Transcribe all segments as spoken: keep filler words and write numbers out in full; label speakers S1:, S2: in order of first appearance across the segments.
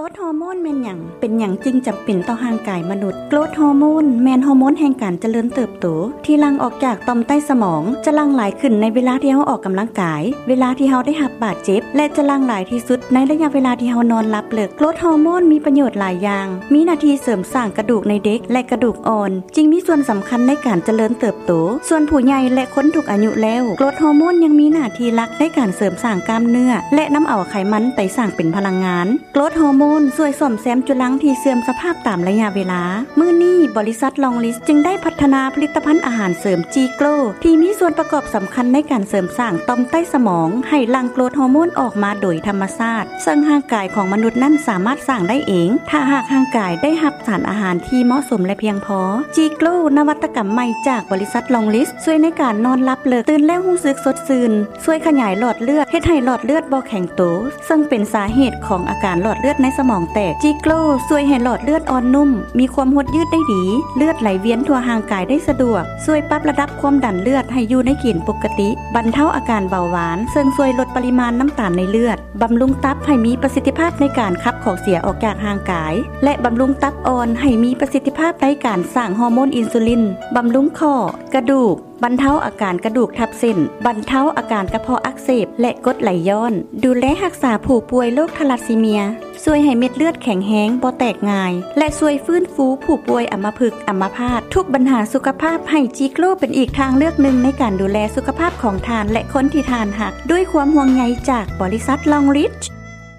S1: รทฮอร์โมนแม่นหยังเป็นหยังจึงจำเป็นต่อร่างกายมนุษย์โกรทฮอร์โมนแม่นฮอร์โมนแห่งการเจริญเติบโตที่หลั่งออกจากต่อมใต้สมองจะหลั่งหลายขึ้นในเวลาที่เฮาออกกำลังกายเวลาที่เฮาได้รับบาดเจ็บและจะหลั่งหลายที่สุดในระยะเวลาที่เฮานอนหลับเลิกโกรทฮอร์โมนมีประโยชน์หลายอย่างมีหน้าที่เสริมสร้างกระดูกในเด็กและกระดูกอ่อนจึงมีส่วนสำคัญในการเจริญเติบโตส่วนผู้ใหญ่และคนทุกอายุแล้วโกรทฮอร์โมนยังมีหน้าที่หลักในการเสริมสร้างกล้ามเนื้อและนำเอาไขมันไปสร้างเป็นพลังงานโกรทฮอร์โมนช่วยซ่อมแซมจุลังที่เสื่อมสภาพตามระยะเวลามื้อนี้บริษัทลองลิสจึงได้พัฒนาผลิตภัณฑ์อาหารเสริมจีโกลที่มีส่วนประกอบสำคัญในการเสริมสร้างต่อมใต้สมองให้หลั่งโกรทฮอร์โมนออกมาโดยธรรมชาติซึ่งร่างกายของมนุษย์นั้นสามารถสร้างได้เองถ้าหากร่างกายได้รับสารอาหารที่เหมาะสมและเพียงพอจีโกลนวัตกรรมใหม่จากบริษัทลองลิสช่วยในการนอนหลับเลิกตื่นแล้วรู้สึกสดชื่นช่วยขยายหลอดเลือดเฮ็ดให้หลอดเลือดบ่แข็งโตซึ่งเป็นสาเหตุของอาการหลอดเลือดในสมองแตกจีโกลช่วยให้หลอดเลือดอ่อนนุ่มมีความหดยืดได้ดีเลือดไหลเวียนทั่วร่างกายได้สะดวกช่วยปรับระดับความดันเลือดให้อยู่ในเกณฑ์ปกติบรรเทาอาการเบาหวานซึ่งช่วยลดปริมาณน้ำตาลในเลือดบำรุงตับให้มีประสิทธิภาพในการขับของเสียออกจากร่างกายและบำรุงตับอ่อนให้มีประสิทธิภาพในการสร้างฮอร์โมนอินซูลินบำรุงข้อกระดูกบรรเทาอาการกระดูกทับเส้นบรรเทาอาการกระเพาะอักเสบและกรดไหลย้อนดูแลรักษาผู้ป่วยโรคทาลัสซีเมียช่วยให้เม็ดเลือดแข็งแรงบ่แตกง่ายและช่วยฟื้นฟูผู้ป่วยอัมพฤกษ์อัมพาตทุกปัญหาสุขภาพให้จีโกลเป็นอีกทางเลือกหนึ่งในการดูแลสุขภาพของทานและคนที่ทานหักด้วยความห่วงใยจากบริษัทลองริช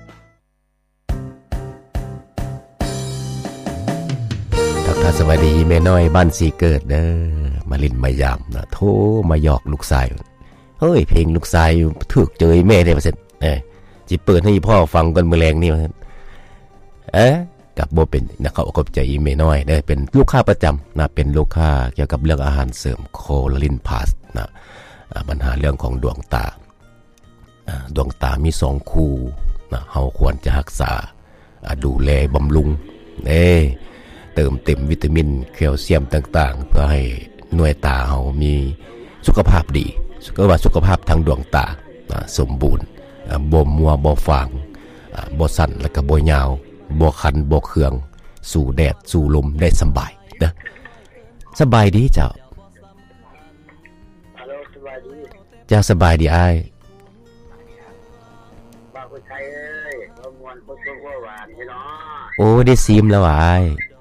S2: ทักทายสวัสดีแม่น้อยบ้านสีเกิดเด้อมาลินมายามนะโทรมาหยอกลูกชายเฮ้ยเพลงลูกชายถูกเจอแม่ได้ว่าซั่นเอ้ยสิเปิดให้พ่อฟังก่อนมื้อแลงนี่ว่าซั่นเอ๊ะกับบ่เป็นนะเขาขอบใจอีแม่น้อยเด้อเป็นลูกค้าประจำนะเป็นลูกค้าเกี่ยวกับเรื่องอาหารเสริมโคลาลินพลัสนะปัญหาเรื่องของดวงตาดวงตามีสองคู่นะเฮาควรจะรักษาดูแลบำรุงเอ้เติมเต็มวิตามินแคลเซียมต่างๆเพื่อให้หน่วยตาเฮามีสุขภาพดีก็ว่าสุขภาพทางดวงตาสมบูรณ์บ่มัวบ่ฟางบ่สั่นแล้วก็บ่ยาวบ่คันบ่เคืองสู่แดดสู่ลมได้สบายนะสบายดีเจ้า
S3: ฮัลโหลสบายดี
S2: เจ้าสบายดีอ้าย
S3: บ่าวผู้ชายเอ้ยบ่ม่วนบ่สุขบ่หวานพี่น้อง
S2: โอ้ได้ซิมแล้วอ้าย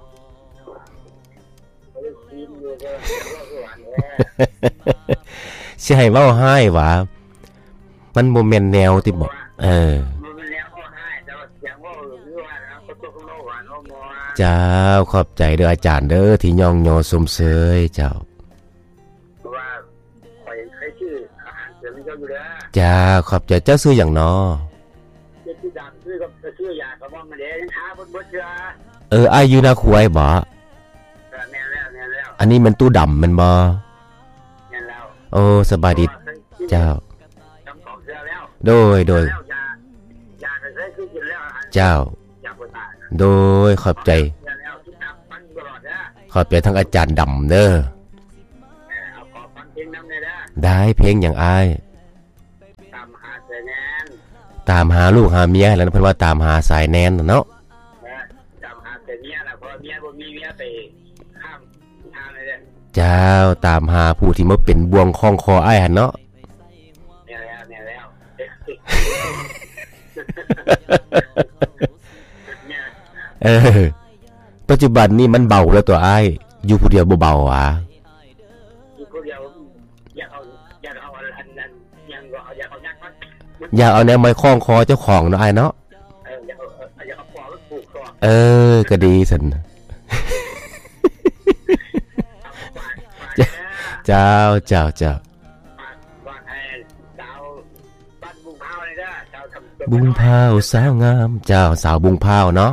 S3: ได้ซิมอยู่เด้อบ่หวานแท้
S2: สิให้เว้าให้ว่ามันบ่แม่นแนวที่บ่เออ
S3: มันแนวเว้าให้แต่ว่าเสียงเว้าคือว่านะบ่สุขบ่หวานบ่ม่วน
S2: เจ้าขอบใจเด้ออาจารย์เด้อที่ย่องยอสมเสยเจ้า
S3: เพราะว่าข่อยเคยชื่ออาหารเสริมเจ้าอยู่เด้อ
S2: จ้าขอบใจเจ้าชื่อหยังน้อ
S3: ชื่อดังชื่อกับชื่อยาก็บ่มาเด้หาบ่บ่เชื่อ
S2: เอออายุนาควยบ่
S3: แม่นแล้วแม่นแล้ว
S2: อันนี้มันตู้ดำมันบ่
S3: แม่นแล้ว
S2: โอ้สบายดีเจ้า
S3: จำของเชื่อแล้ว
S2: โดยโดย
S3: ยาก็เคยกินแล้ว
S2: เจ้าโดยขอบใจขอบใจทั้งอาจารย์ดำเด้อได้เพลงอย่างอ้าย
S3: ตามหาสายแนน
S2: ตามหาลูกหาเมียแล้วเพิ่นว่าตามหาสายแนนเนาะ
S3: ตามหาสายเมียล่ะเพราะเมียบ่มีเมียไปข้ามทางเลยเด้อ
S2: เจ้าตามหาผู้ที่มาเป็นบ่วงคล้องคออ้ายหั่นเนาะ
S3: เนี่ยแล้วเนี่ยแล้ว
S2: เออปัจจุบันนี้มันเบาแล้วตัวอ้ายอยู่ผู้เดียวบ่เบาอ่ะ
S3: อยู่ผู้เดียวอยากเอาอยากเอาอันนั้นยังก็อยากเอายักษ์มั้ย
S2: อยากเอาแนวไม้คล้องคอเจ้าของเนาะอ้ายเนาะ
S3: เอออยากเอาอยากเอาปอแล้วผูกคอ
S2: เออก็ดีซั่นเจ้าเจ้าเจ้าบุงพาวสาวงามเจ้าสาวบุงพาวเนาะ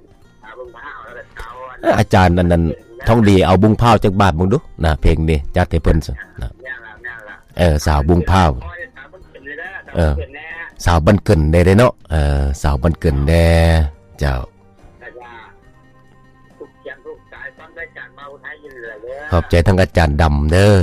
S2: อาจารย์นั่นๆท่องดีเอาบุงพาวจักบาทมึงดูนะเพลงนี้จัดให้เพิ่นซะนะเออสาวบุงพาวเออสาวบันเกินได้เนาะเออสาวบันเกินแน่เจ้าขอบใจทั้งอาจารย์ดำเด้อ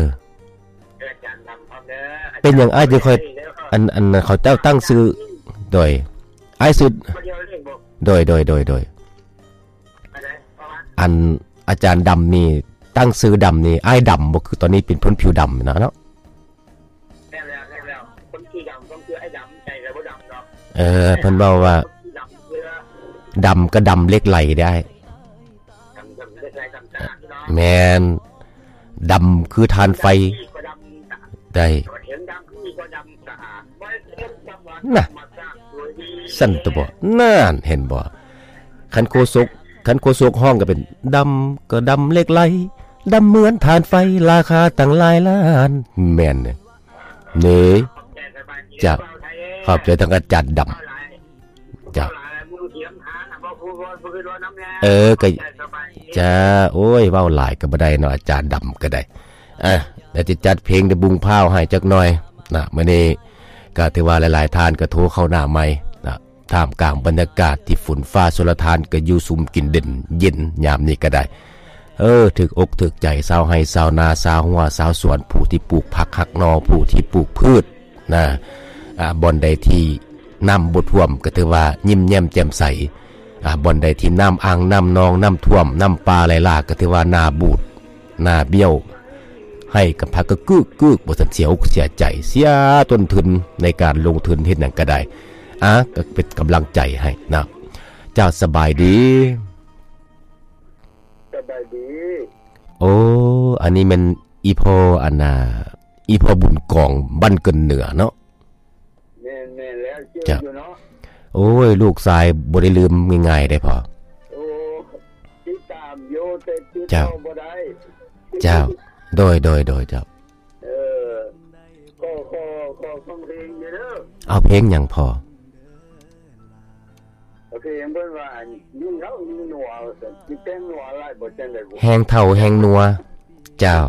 S2: เป็นอย่างอ้ายจะค่อยอันอันเขาเจ้าตั้งชื่อโดยอ้ายสุด
S3: คนเดียวเล่นบ่
S2: โดยโดยโดยโดย
S3: อะไรเพราะว่า
S2: อันอาจารย์ดำนี่ตั้งซื้อดำนี่อ้ายดำบ่คือตอนนี้เป็นพ้นผิวดำนะเนาะ
S3: แล้วแล้วแล้วคนที่ดำต้องคือไอ้ดำใจแล้วบ่ดำเนาะ
S2: เออเพิ่นเว้าว่าดำก็ดำเล็กไหลได้
S3: ดำดำเล็กไหลดำตาเนาะ
S2: แม่นดำคือทานไฟได้น่ะสั่นตัวบ่นั่นเห็นบ่คันโคศกคันโคศกห้องก็เป็นดำก็ดำเล็กไหลดำเหมือนทานไฟราคาตั้งหลายล้านแม่นเนี่ยนี่จะขอบใจทางอาจารย์ดำจ้ะเออก็จ้าโอ้ยเว้าหลายก็บ่ได้เนาะอาจารย์ดำก็ได้อ่ะแล้วจะจัดเพลงได้บุงพาวให้จักหน่อยนะมื้อนี้ก็ถือว่าหลายๆท่านก็โทรเข้าหน้าใหม่นะท่ามกลางบรรยากาศที่ฝนฟ้าสุรทานก็อยู่ซุ่มกินเด่นเย็นยามนี้ก็ได้เออถึกอกถึกใจชาวไร่ชาวนาชาวหัวชาวสวนผู้ที่ปลูกผักหักนอผู้ที่ปลูกพืชนะอ่าบ่อนใดที่น้ำบ่ท่วมก็ถือว่ายิ้มแย้มแจ่มใสอ่าบ่อนใดที่น้ำอ่างน้ำนองน้ำท่วมน้ำปลาไหลหลากก็ถือว่านาบูดนาเบี้ยวให้กับพักก็กึกกึกบ่สันเสียอกเสียใจเสียต้นทุนในการลงทุนเฮ็ดหยังก็ได้อ่ะก็เป็นกำลังใจให้นะเจ้าสบายดี
S3: สบายดี
S2: โอ้อันนี้มันอีพออันน่ะอีพอบุญกองบ้านเกินเหนือเนาะ
S3: แม่นๆแล้วเชื่ออยู่เนาะ
S2: โอ้ยลูกชายบ่ได้ลืมง่ายๆได้พอ
S3: โอ้ติดตามอยู่แต่ติดต่อบ่ได้
S2: เจ้าโดยโดยโดยเจ้า
S3: เออก็ขอขอฟังเพลงเด้อ
S2: เอาเพลงหยังพอ
S3: โอเคเพิ่นว่ายิ่งเฮายิ่งหนัวซั่นสิแต่งหนัวหลายบ่จังได๋
S2: แฮงเฒ่าแฮงนัวเจ้า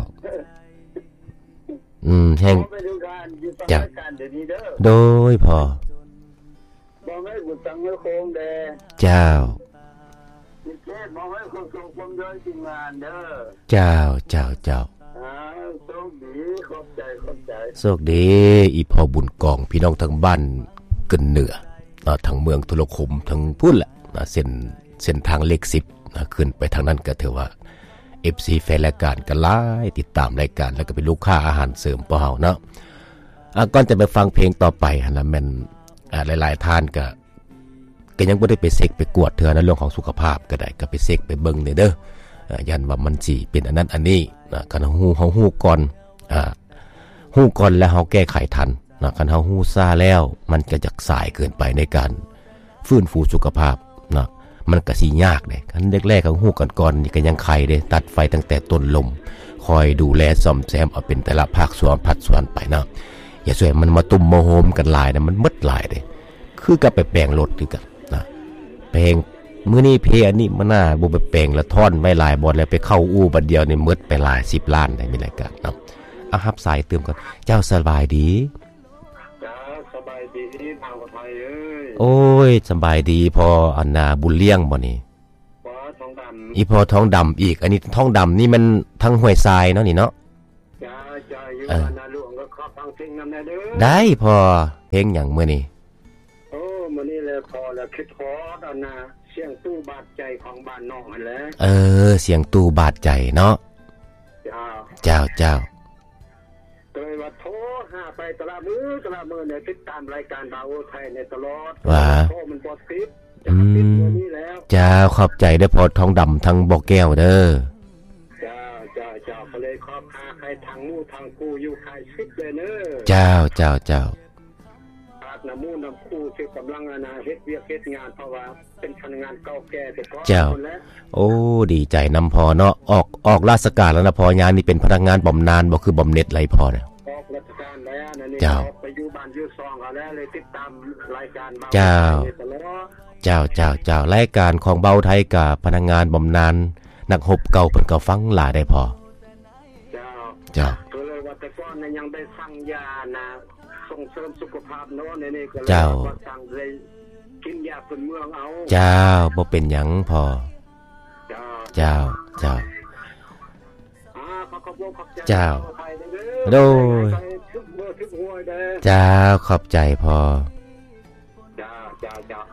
S2: อืมแฮงเจ้าโดยพอ
S3: บ่ให้กูตั้งไว้โคงแด
S2: เจ้า
S3: สิเทศบ่ให้คนส่งความย่อยทีมงานเด้อ
S2: เจ้าเจ้าเจ้า
S3: อ่าโชคดีขอบใจขอบใจ
S2: โชคดีอีพอบุญกองพี่น้องทั้งบ้านเกินเหนืออ่าทั้งเมืองทุลคมทั้งพุ่นแหละนะเส้นเส้นทางเลขสิบนะขึ้นไปทางนั้นก็ถือว่า เอฟ ซี แฟนรายการก็หลายติดตามรายการแล้วก็เป็นลูกค้าอาหารเสริมปอเฮาเนาะอ่ะก่อนจะไปฟังเพลงต่อไปหั่นล่ะแม่นอ่าหลายๆท่านก็ก็ยังบ่ได้ไปเช็คไปกวดเทื่อในเรื่องของสุขภาพก็ได้ก็ไปเช็คไปเบิ่งเด้ออ่ายันว่ามันสิเป็นอันนั้นอันนี้นะคันฮู้เฮาฮู้ก่อนอ่าฮู้ก่อนแล้วเฮาแก้ไขทันนะคันเฮาฮู้ซ่าแล้วมันก็จะสายเกินไปในการฟื้นฟูสุขภาพนะมันก็สิยากเด้คันแรกๆเฮาฮู้ก่อนๆนี่ก็ยังไข้เด้ตัดไฟตั้งแต่ต้นลมคอยดูแลซ่อมแซมเอาเป็นแต่ละภาคส่วนพัดส่วนไปนะอย่าช่วยมันมาตุ่มมาโฮมกันหลายนะมันหมดหลายเด้คือกับไปแปลงรถคือกันนะแปลงมื้อนี้เพอันนี้มันน่าบ่ไปแปลงละท่อนไว้หลายบ่แล้วไปเข้าอู่บัดเดียวนี่หมดไปหลายสิบล้านได้มีรายการเนาะอ่ะรับสายเติมก่อนเจ้าสบายดี
S3: จ้าสบายดีทางไทยเอ้ย
S2: โอ้ยสบายดีพออันน่ะบุญเลี้ยงบ่นี่
S3: พอทองดำ
S2: อีพอทองดำอีกอันนี้ทองดำนี่มันทั้งห้วยทรายเนาะนี่เนาะ
S3: จ้าจ้าอยู่นาหลวงก็ขอฟังเพลงนำแน่เด้อ
S2: ได้พอเพลงหยังมื้อนี้
S3: โอ้มื้อนี้แหละพอแล้วคิดฮอดอันน่ะเสียงตู้บาดใจของบ้านน้องนั่นแหละ
S2: เออเสียงตู้บาดใจเนาะ
S3: จ้า
S2: เจ้าเจ้า
S3: โดยว่าโทรหาไปตลาดมื้อตลาดมื้อเนี่ยติดตามรายการบาวไทยในตลอด
S2: ว่า
S3: โทรมันบ่ติดจะติดมื้อนี้แล้ว
S2: จ้าขอบใจได้พอทองดำทั้งบ่อแก้วเด้อ
S3: จ้าจ้าจ้าก็เลยขอบหาใครทางมู่ทางคู่อยู่ใครคิดเลยเด้อ
S2: เจ้าเจ้าเจ้า
S3: อาจน้ำมู่น้ำคู่ที่กำลังอาเฮ็ดเวียกเฮ็ดงานเพราะว่าเป็นพนักงานเก่าแก่แต่ก็
S2: เจ้าโอ้ดีใจนำพอเนาะออกออกราชการแล้วนะพอยามนี่เป็นพนักงานบำนาญบ่คือบำเหน็จไรพอเนี่ย
S3: ออกราชการแล้วนั่นนี่ไปอยู่บ้านอยู่ซองก็แล้วเลยติดตามรายการ
S2: เจ้าเจ้าเจ้าเจ้ารายการของเบาไทยกับพนักงานบำนาญนักรบเก่าเพิ่นก็ฟังหลายได้พอ
S3: เจ้า
S2: เจ้า
S3: ก็เลยว่าแต่ก่อนน่ะยังได้สั่งยานะส่งเสริมสุขภาพเนาะในนี้ก็เลยว่าสั่งเลยกินยาพื้นเมืองเอา
S2: เจ้าบ่เป็นหยังพอ
S3: เจ้า
S2: เจ้าเจ้า
S3: อ่าขอบคุณขอบใจ
S2: เจ้าโดยเจ้าขอบใจพอ
S3: จ้าจ้าจ้าอ่า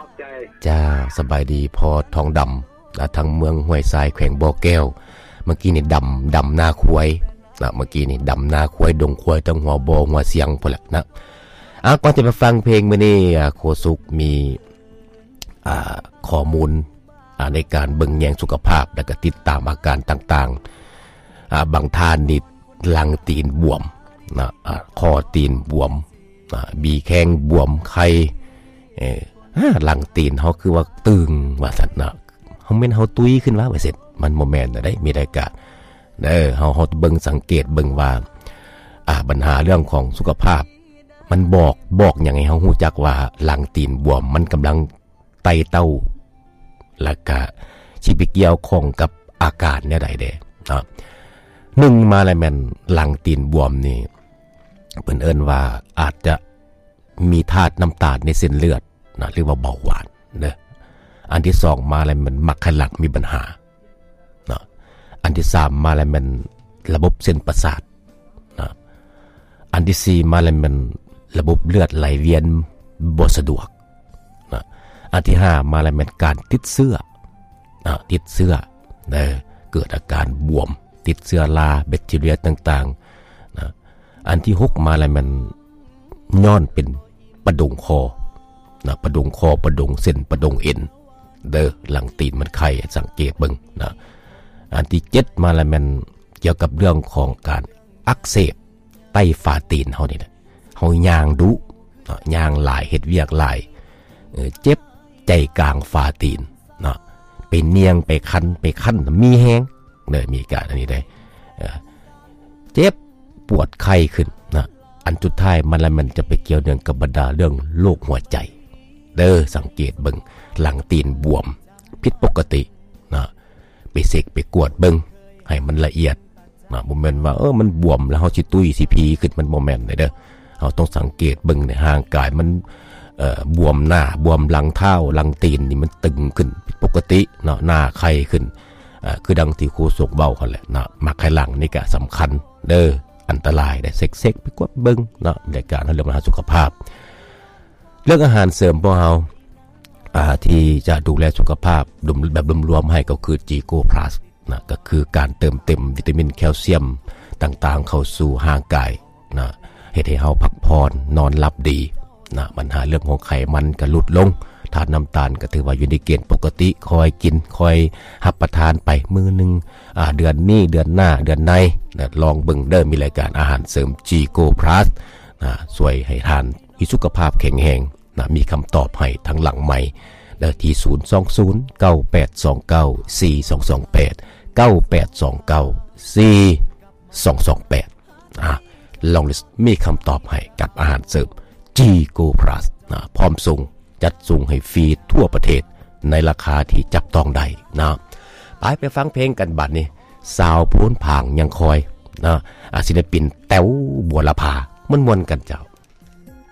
S3: ขอบใจ
S2: จ้าสบายดีพอทองดำนะทางเมืองห้วยทรายแขวงบ่อแก้วเมื่อกี้นี่ดำดำหน้าควายนะเมื่อกี้นี่ดำหน้าควายดงควายตั้งหัวบ่อหัวเสียงพุ่นแหละนะอ่ะก่อนจะไปฟังเพลงมื้อนี้โคสุกมีอ่าข้อมูลอ่าในการเบิ่งแยงสุขภาพและก็ติดตามอาการต่างๆอ่าบางท่านนี่หลังตีนบวมนะอ่าคอตีนบวมอ่าบีแข้งบวมไข้เอ่อหลังตีนเฮาคือว่าตึงว่าซั่นนะเฮาแม่นเฮาตุ้ยขึ้นว่าว่าเสร็จมันบ่แม่นได้มีรายการเด้อเฮาเฮาเบิ่งสังเกตเบิ่งว่าอ่าปัญหาเรื่องของสุขภาพมันบอกบอกหยังให้เฮาฮู้จักว่าหลังตีนบวมมันกำลังไต่เต้าแล้วก็สิไปเกี่ยวข้องกับอาการแนวใดเด้อ่าหนึ่งมาแล้วแม่นหลังตีนบวมนี่เพิ่นเอิ้นว่าอาจจะมีธาตุน้ำตาลในเส้นเลือดนะเรียกว่าเบาหวานเด้ออันที่สองมาแล้วมันมักขลักมีปัญหานะอันที่สามมาแล้วมันระบบเส้นประสาทนะอันที่สี่มาแล้วมันระบบเลือดไหลเวียนบ่สะดวกนะอันที่ห้ามาแล้วมันการติดเชื้อนะติดเชื้อเด้อเกิดอาการบวมติดเชื้อราแบคทีเรียต่างๆนะอันที่หกมาแล้วมันย้อนเป็นประดงคอนะประดงคอประดงเส้นประดงเอ็นเด้อหลังตีนมันไข้สังเกตเบิ่งนะอันที่เจ็ดมาแล้วมันเกี่ยวกับเรื่องของการอักเสบใต้ฝ่าตีนเฮานี่แหละเฮาย่างดุนะย่างหลายเฮ็ดเวียกหลายเออเจ็บใจกลางฝ่าตีนนะไปเนียงไปคันไปคันมีแห้งเด้อมีการอันนี้ได้เออเจ็บปวดไข้ขึ้นนะอันสุดท้ายมันแล้วมันจะไปเกี่ยวเนื่องกับบรรดาเรื่องโรคหัวใจเด้อสังเกตเบิ่งหลังตีนบวมผิดปกตินะไปเสกไปกวดเบิ่งให้มันละเอียดนะบ่แม่นว่าเออมันบวมแล้วเฮาสิตุ้ยสิพีขึ้นมันบ่แม่นเด้อเฮาต้องสังเกตเบิ่งในร่างกายมันเอ่อบวมหน้าบวมหลังเท้าหลังตีนนี่มันตึงขึ้นผิดปกติเนาะหน้าไข้ขึ้นอ่าคือดังที่ครูสกเว้าคั่นแหละนะมักไข้หลังนี่ก็สำคัญเด้ออันตรายได้เซ็กๆไปกวดเบิ่งเนาะในการเรื่องสุขภาพเรื่องอาหารเสริมพวกเราที่จะดูแลสุขภาพแบบรวมๆให้ก็คือ จี โก พลัส นะก็คือการเติมเต็มวิตามินแคลเซียมต่างๆเข้าสู่ร่างกายนะเฮ็ดให้เฮาพักผ่อนนอนหลับดีนะปัญหาเรื่องของไขมันก็ลดลงธาตุน้ำตาลก็ถือว่าอยู่ในเกณฑ์ปกติคอยกินคอยรับประทานไปมื้อนึงอ่าเดือนนี้เดือนหน้าเดือนในนะลองเบิ่งเด้อมีรายการอาหารเสริม จี โก พลัส นะช่วยให้ทานมีสุขภาพแข็งแรงนะมีคำตอบให้ทางหลังใหม่เด้อที่ศูนย์ สอง ศูนย์ เก้า แปด สอง เก้า สี่ สอง สอง แปด เก้า แปด สอง เก้า สี่ สอง สอง แปดอ่ะลองมีคำตอบให้กับอาหารเสริม จี โก พลัส นะพร้อมส่งจัดส่งให้ฟรีทั่วประเทศในราคาที่จับต้องได้นะไปไปฟังเพลงกันบัดนี้สาวโพ้นผางยังคอยนะศิลปินแต้วบัวละพาม่วนๆกันเจ้า